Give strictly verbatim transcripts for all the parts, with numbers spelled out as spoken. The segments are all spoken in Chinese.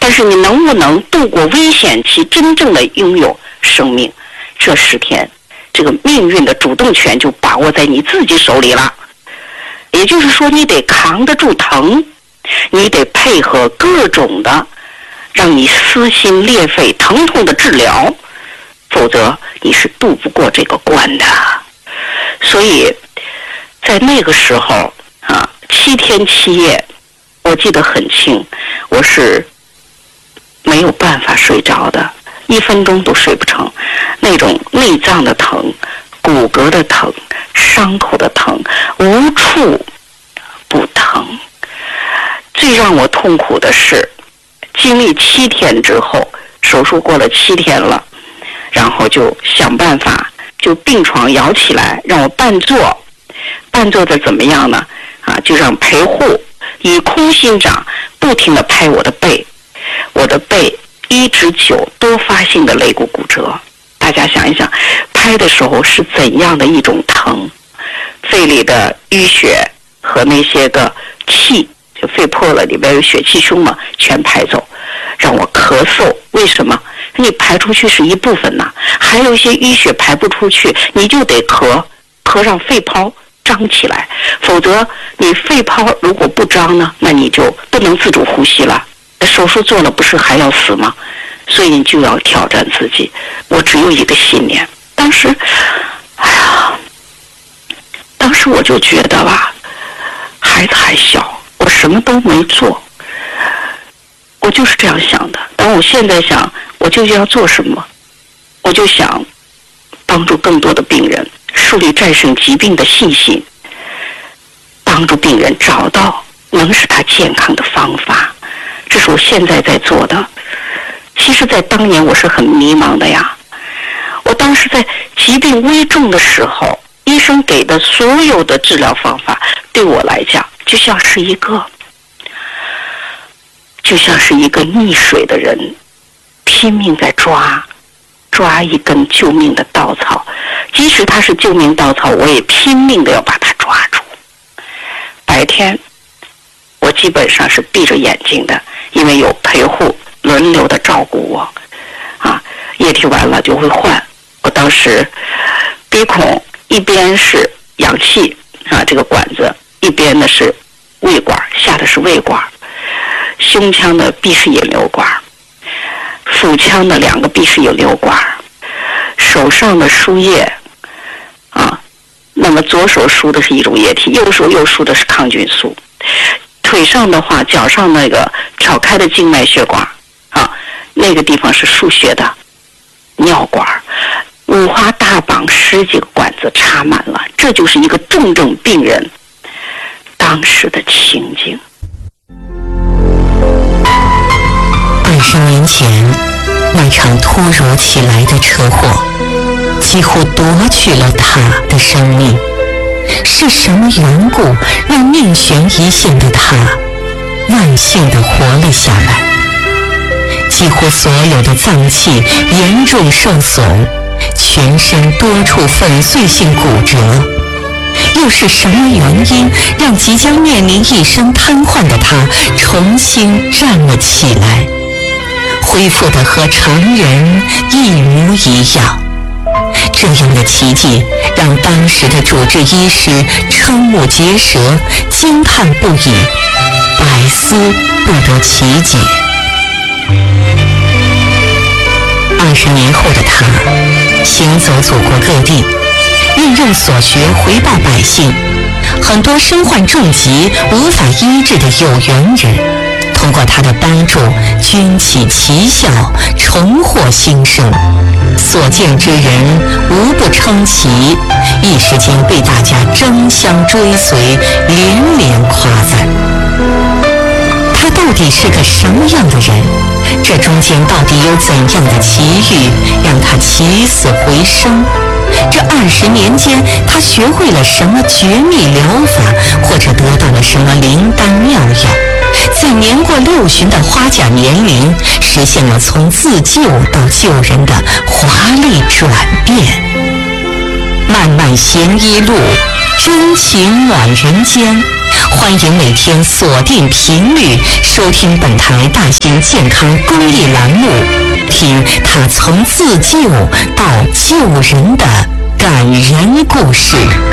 但是你能不能度过危险期，真正的拥有生命？这十天，这个命运的主动权就把握在你自己手里了。也就是说，你得扛得住疼，你得配合各种的让你撕心裂肺疼痛的治疗，否则你是渡不过这个关的。所以在那个时候啊，七天七夜，我记得很清，我是没有办法睡着的，一分钟都睡不成。那种内脏的疼，骨骼的疼，伤口的疼，无处不疼。最让我痛苦的是，经历七天之后，手术过了七天了，然后就想办法，就病床摇起来让我半坐，半坐的怎么样呢？啊，就让陪护以空心掌不停地拍我的背，我的背一至九多发性的肋骨骨折。大家想一想，拍的时候是怎样的一种疼？肺里的淤血和那些个气，就肺破了，里边有血气胸嘛，全排走，让我咳嗽。为什么？你排出去是一部分呐，还有一些淤血排不出去，你就得咳，咳让肺泡张起来，否则你肺泡如果不张呢，那你就不能自主呼吸了。手术做了不是还要死吗？所以你就要挑战自己。我只有一个信念，当时，哎呀，当时我就觉得吧，孩子还小，我什么都没做，我就是这样想的。但我现在想，我就要做什么？我就想帮助更多的病人树立战胜疾病的信心，帮助病人找到能使他健康的方法。这是我现在在做的。其实在当年我是很迷茫的呀，我当时在疾病危重的时候，医生给的所有的治疗方法对我来讲就像是一个就像是一个溺水的人拼命在抓抓一根救命的稻草，即使它是救命稻草，我也拼命的要把它抓住。白天我基本上是闭着眼睛的，因为有陪护轮流的照顾我啊，液体完了就会换。我当时鼻孔一边是氧气啊，这个管子，一边呢是胃管，下的是胃管，胸腔的闭式引流管，腹腔的两个闭式引流管，手上的输液啊，那么左手输的是一种液体，右手又输的是抗菌素。腿上的话，脚上那个挑开的静脉血管啊，那个地方是输血的尿管，五花大绑十几个管子插满了，这就是一个重症病人当时的情景。 二十年前，那场突如其来的车祸，几乎夺去了他的生命。是什么缘故让命悬一线的他万幸地活了下来？几乎所有的脏器严重受损，全身多处粉碎性骨折。又是什么原因让即将面临一生瘫痪的他重新站了起来，恢复得和常人一模一样？这样的奇迹让当时的主治医师瞠目结舌，惊叹不已，百思不得其解。二十年后的他行走祖国各地，运用所学回报百姓。很多身患重疾无法医治的有缘人，通过他的帮助军起奇效，重获新生。所见之人无不称奇，一时间被大家争相追随，连连夸赞。他到底是个什么样的人？这中间到底有怎样的奇遇，让他起死回生？这二十年间，他学会了什么绝密疗法，或者得到了什么灵丹妙药？在年过六旬的花甲年龄，实现了从自救到救人的华丽转变。漫漫咸衣路，真情暖人间。 欢迎每天锁定频率收听本台大型健康公益栏目，听他从自救到救人的感人故事。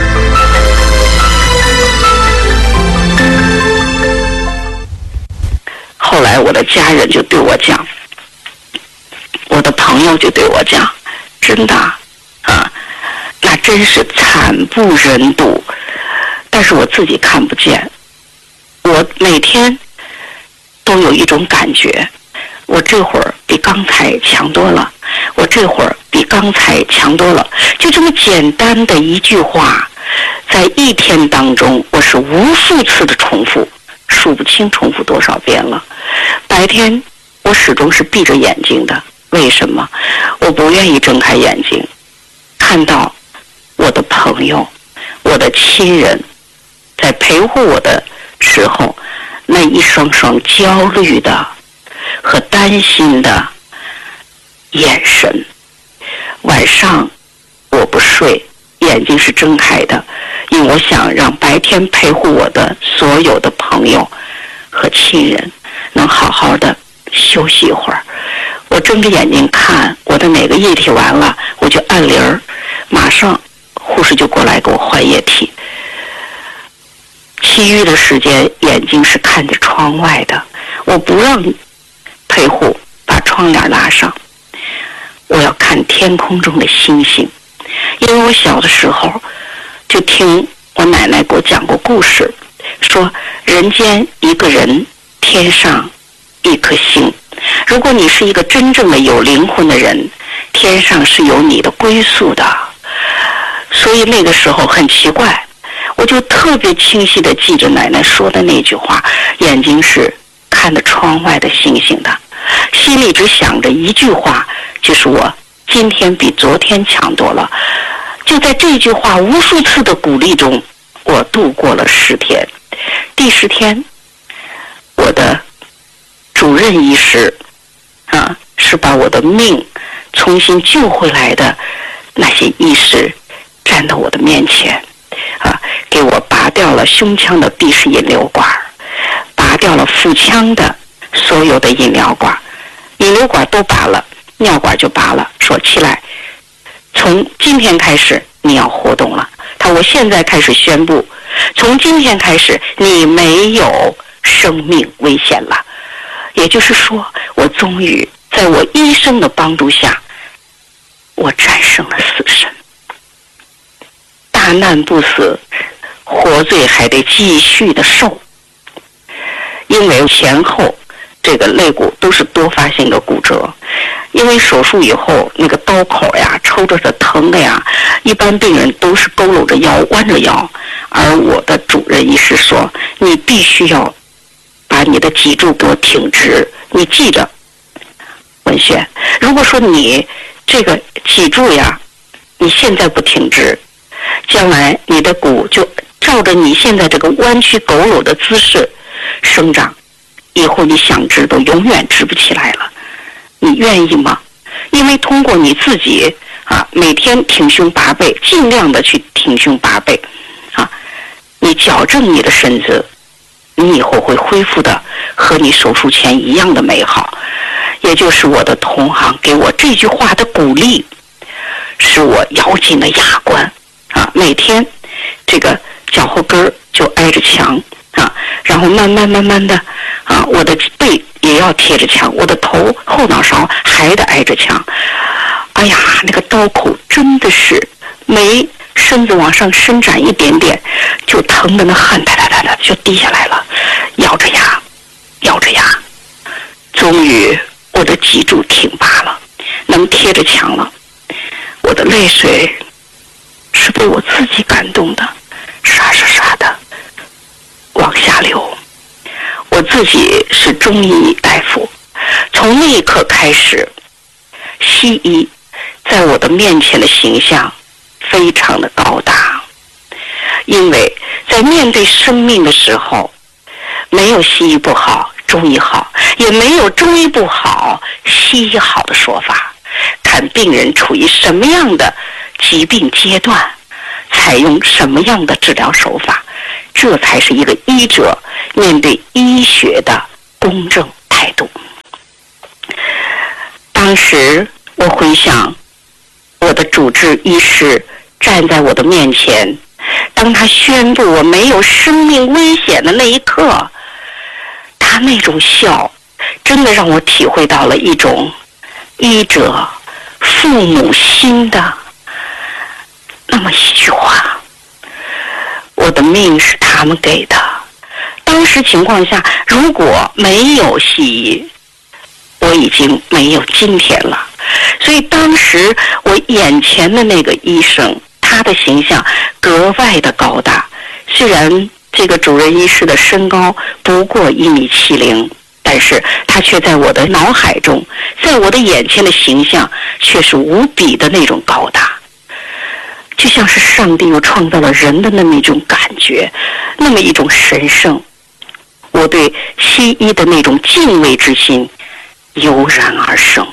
后来我的家人就对我讲，我的朋友就对我讲，真的啊，那真是惨不忍睹，但是我自己看不见。我每天都有一种感觉，我这会儿比刚才强多了，我这会儿比刚才强多了。就这么简单的一句话，在一天当中我是无数次的重复，数不清重复多少遍了。白天我始终是闭着眼睛的，为什么？我不愿意睁开眼睛，看到我的朋友、我的亲人在陪护我的时候，那一双双焦虑的和担心的眼神。晚上我不睡，眼睛是睁开的，因为我想让白天陪护我的所有的朋友和亲人能好好的休息一会儿。我睁着眼睛看我的哪个液体完了，我就按铃儿，马上护士就过来给我换液体。其余的时间眼睛是看着窗外的，我不让陪护把窗帘拉上，我要看天空中的星星。因为我小的时候就听我奶奶给我讲过故事，说人间一个人，天上一颗星。如果你是一个真正的有灵魂的人，天上是有你的归宿的。所以那个时候很奇怪，我就特别清晰地记着奶奶说的那句话，眼睛是看着窗外的星星的，心里只想着一句话，就是我今天比昨天强多了。就在这句话无数次的鼓励中，我度过了十天。第十天，我的主任医师啊，是把我的命重新救回来的那些医师站到我的面前啊，给我拔掉了胸腔的闭式引流管，拔掉了腹腔的所有的引流管，引流管都拔了，尿管就拔了，说起来从今天开始你要活动了。他我现在开始宣布，从今天开始你没有生命危险了。也就是说，我终于在我医生的帮助下，我战胜了死神。大难不死，活罪还得继续的受。因为前后这个肋骨都是多发性的骨折，因为手术以后那个刀口呀抽着的疼的呀，一般病人都是佝偻着腰弯着腰，而我的主任医师说，你必须要把你的脊柱给我挺直。你记着，文轩，如果说你这个脊柱呀你现在不挺直，将来你的骨就照着你现在这个弯曲佝偻的姿势生长，以后你想直都永远直不起来了。你愿意吗？因为通过你自己啊，每天挺胸八倍，尽量的去挺胸八倍啊，你矫正你的身子，你以后会恢复的和你手术前一样的美好。也就是我的同行给我这句话的鼓励，使我咬紧了牙关啊，每天这个脚后跟就挨着墙啊，然后慢慢慢慢的啊，我的背也要贴着墙，我的头后脑勺还得挨着墙。哎呀，那个刀口真的是没身子往上伸展一点点，就疼的那汗哒哒哒哒就滴下来了。咬着牙，咬着牙，终于我的脊柱挺拔了，能贴着墙了。我的泪水是被我自己感动的，刷刷刷的往下流。我自己是中医大夫，从那一刻开始，西医在我的面前的形象非常的高大，因为在面对生命的时候，没有西医不好，中医好，也没有中医不好，西医好的说法。看病人处于什么样的疾病阶段，采用什么样的治疗手法， 这才是一个医者面对医学的公正态度。当时我回想我的主治医师站在我的面前，当他宣布我没有生命危险的那一刻，他那种笑真的让我体会到了一种医者父母心的那么一句话。我的命是他们给的，当时情况下如果没有西医，我已经没有今天了。所以当时我眼前的那个医生，他的形象格外的高大，虽然这个主任医师的身高不过一米七零，但是他却在我的脑海中，在我的眼前的形象却是无比的那种高大，就像是上帝又创造了人的那么一种感觉，那么一种神圣。我对西医的那种敬畏之心油然而生。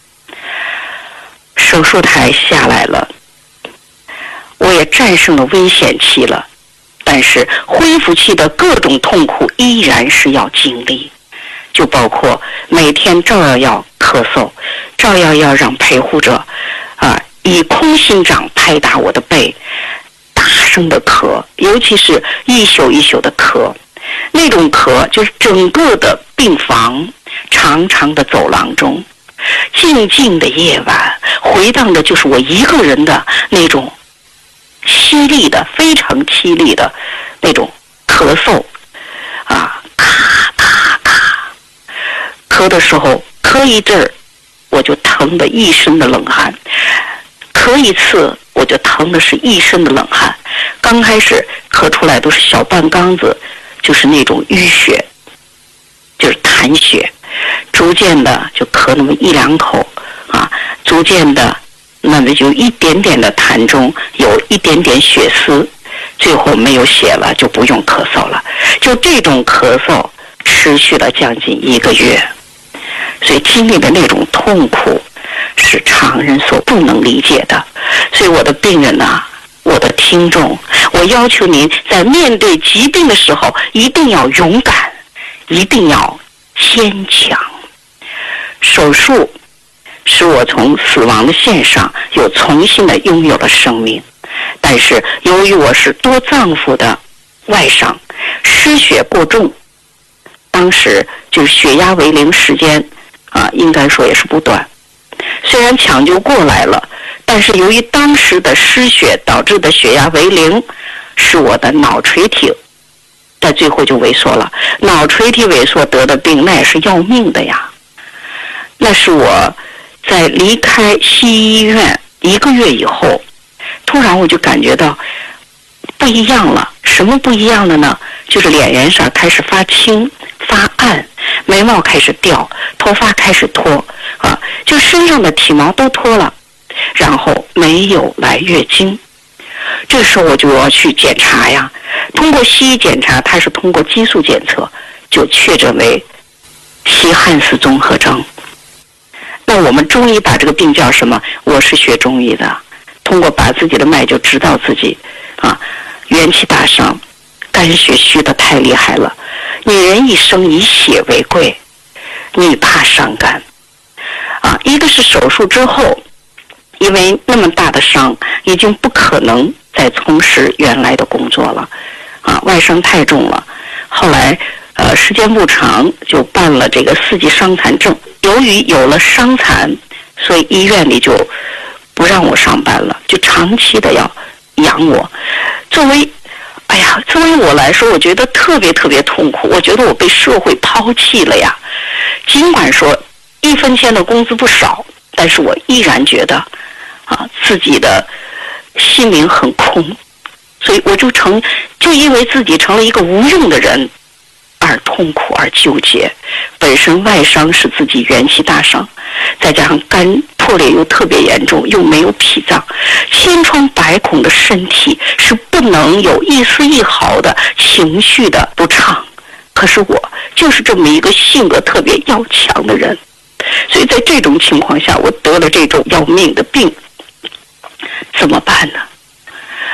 手术台下来了，我也战胜了危险期了，但是恢复期的各种痛苦依然是要经历，就包括每天照样要咳嗽，照样要让陪护者啊以空心掌拍打我的背，大声的咳，尤其是一宿一宿的咳，那种咳就是整个的病房长长的走廊中，静静的夜晚回荡的就是我一个人的那种凄厉的非常凄厉的那种咳嗽啊，咔咔咔，咳的时候咳一阵儿我就疼得一身的冷汗，咳一次我就疼的是一身的冷汗。刚开始咳出来都是小半缸子，就是那种淤血，就是痰血，逐渐的就咳那么一两口啊，逐渐的那么就一点点的痰中有一点点血丝，最后没有血了就不用咳嗽了。就这种咳嗽持续了将近一个月，所以经历的那种痛苦是常人所不能理解的。所以我的病人啊，我的听众，我要求您在面对疾病的时候一定要勇敢，一定要坚强。手术使我从死亡的线上又重新的拥有了生命，但是由于我是多脏腑的外伤，失血过重，当时就是血压为零时间啊，应该说也是不短。虽然抢救过来了，但是由于当时的失血导致的血压为零，使我的脑垂体在最后就萎缩了。脑垂体萎缩得的病那也是要命的呀。那是我在离开西医院一个月以后，突然我就感觉到不一样了。什么不一样了呢？就是脸颜色开始发青发暗，眉毛开始掉，头发开始脱啊，就身上的体毛都脱了，然后没有来月经。这时候我就要去检查呀，通过西医检查，它是通过激素检测就确诊为西汉斯综合征。那我们中医把这个病叫什么？我是学中医的，通过把自己的脉就知道自己啊元气大伤，肝血虚的太厉害了。女人一生以血为贵，你怕伤肝啊。一个是手术之后，因为那么大的伤，已经不可能再从事原来的工作了啊，外伤太重了。后来呃时间不长，就办了这个四级伤残证。由于有了伤残，所以医院里就不让我上班了，就长期的要养我。作为哎呀，作为我来说，我觉得特别特别痛苦。我觉得我被社会抛弃了呀。尽管说一分钱的工资不少，但是我依然觉得啊，自己的心灵很空。所以我就成，就因为自己成了一个无用的人而痛苦而纠结。本身外伤是自己元气大伤，再加上肝破裂又特别严重，又没有脾脏，千疮百孔的身体是不能有一丝一毫的情绪的不畅。可是我就是这么一个性格特别要强的人，所以在这种情况下，我得了这种要命的病，怎么办呢？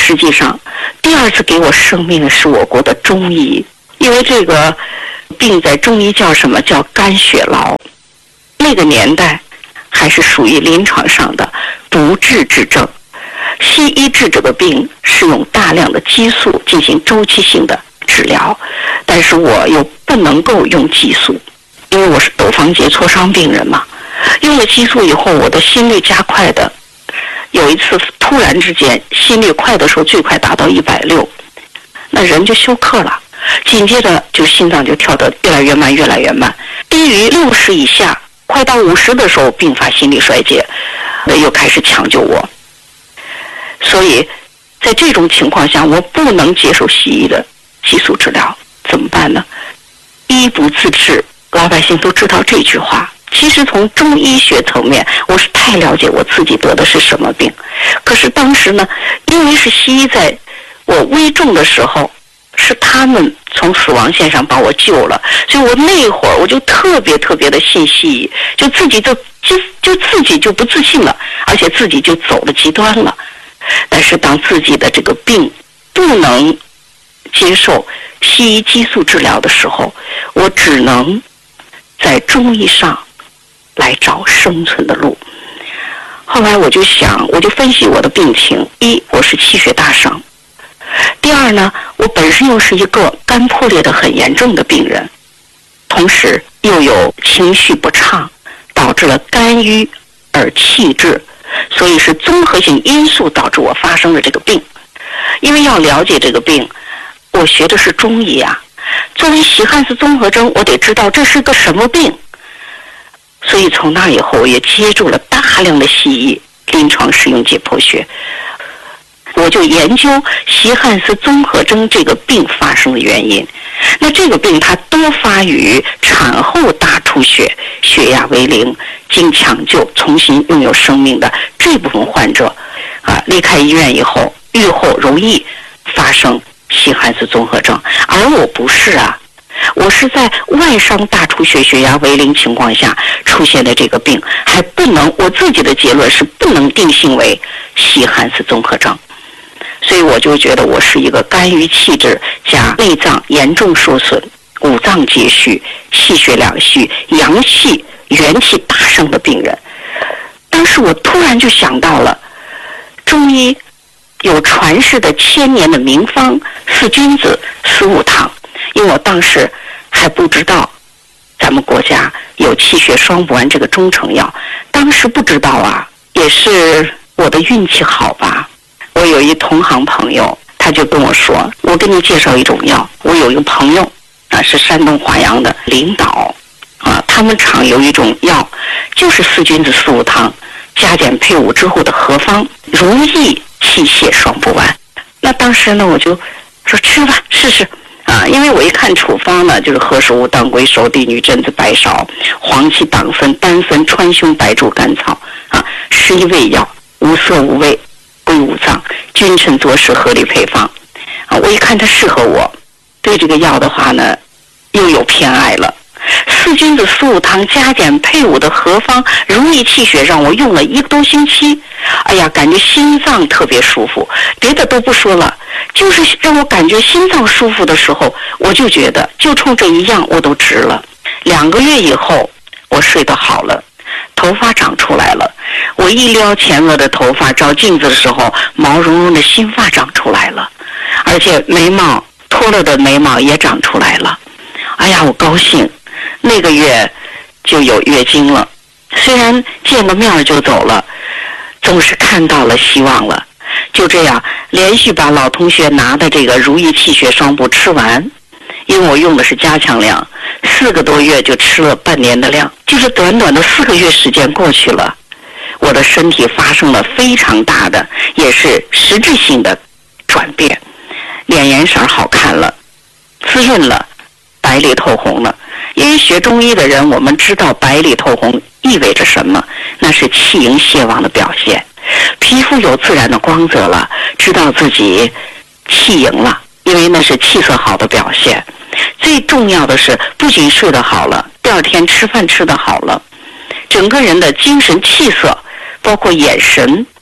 实际上第二次给我生命的是我国的中医，因为这个病在中医叫什么？叫肝血痨。那个年代还是属于临床上的不治之症，西医治这个病是用大量的激素进行周期性的治疗，但是我又不能够用激素，因为我是窦房结挫伤病人嘛。用了激素以后，我的心率加快的，有一次突然之间心率快的时候最快达到一百六，那人就休克了，紧接着就心脏就跳得越来越慢越来越慢，低于六十以下，快到五十的时候并发心力衰竭，又开始抢救我。所以在这种情况下，我不能接受西医的激素治疗，怎么办呢？医不自治，老百姓都知道这句话。其实从中医学层面，我是太了解我自己得的是什么病。可是当时呢，因为是西医在我危重的时候，是他们从死亡线上把我救了，所以我那会儿我就特别特别的信西医，就自己就就就自己就不自信了，而且自己就走了极端了。但是当自己的这个病不能接受西医激素治疗的时候，我只能在中医上来找生存的路。后来我就想，我就分析我的病情：一，我是气血大伤；第二呢，我本身又是一个肝破裂的很严重的病人，同时又有情绪不畅，导致了肝郁而气滞，所以是综合性因素导致我发生了这个病。因为要了解这个病，我学的是中医啊，作为喜汉斯综合征，我得知道这是个什么病。所以从那以后，我也接触了大量的西医临床实用解剖学，我就研究喜汉斯综合征这个病发生的原因。那这个病它多发于产后大出血、血压为零、经抢救重新拥有生命的这部分患者啊，离开医院以后，愈后容易发生喜汉斯综合征，而我不是啊。我是在外伤大出血、血压为零情况下出现的这个病，还不能，我自己的结论是不能定性为喜汉斯综合征。所以我就觉得我是一个肝郁气滞加内脏严重受损、五脏皆虚、气血两虚、阳气元气大伤的病人。当时我突然就想到了中医有传世的千年的名方四君子四物汤，因为我当时还不知道咱们国家有气血双补丸这个中成药，当时不知道啊，也是我的运气好吧。我有一同行朋友，他就跟我说，我给你介绍一种药。我有一个朋友啊，是山东华阳的领导啊，他们厂有一种药，就是四君子四物汤加减配伍之后的合方，如意气血双补丸。那当时呢，我就说吃吧，试试啊，因为我一看处方呢，就是何首乌、当归、熟地、女贞子、白芍、黄芪、党参、丹参、川芎、白术、甘草啊，十一味药，无色无味，归五脏，君臣佐使，合理配方啊。我一看它适合我，对这个药的话呢，又有偏爱了。四君子四物汤加减配伍的合方如意气血，让我用了一个多星期，哎呀，感觉心脏特别舒服，别的都不说了，就是让我感觉心脏舒服的时候，我就觉得就冲这一样我都值了。两个月以后，我睡得好了，头发长出来了，我一撩前额的头发，照镜子的时候，毛茸茸的新发长出来了，而且眉毛脱了的眉毛也长出来了。哎呀，我高兴。那个月就有月经了，虽然见个面就走了，总是看到了希望了。就这样连续把老同学拿的这个如意气血双补吃完，因为我用的是加强量，四个多月就吃了半年的量，就是短短的四个月时间过去了，我的身体发生了非常大的也是实质性的转变，脸颜色好看了，滋润了，白里透红了。因为学中医的人，我们知道白里透红意味着什么，那是气盈泄旺的表现。皮肤有自然的光泽了，知道自己气盈了，因为那是气色好的表现。最重要的是，不仅睡得好了，第二天吃饭吃得好了，整个人的精神气色，包括眼神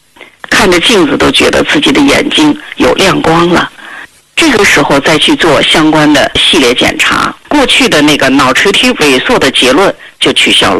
看着镜子都觉得自己的眼睛有亮光了。这个时候再去做相关的系列检查，过去的那个脑垂体萎缩的结论就取消了。